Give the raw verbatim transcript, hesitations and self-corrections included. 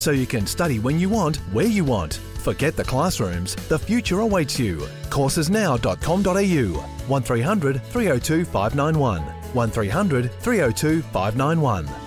so you can study when you want, where you want. Forget the classrooms. The future awaits you. courses now dot com dot a u. one three hundred three oh two five nine one. one three hundred three oh two five nine one.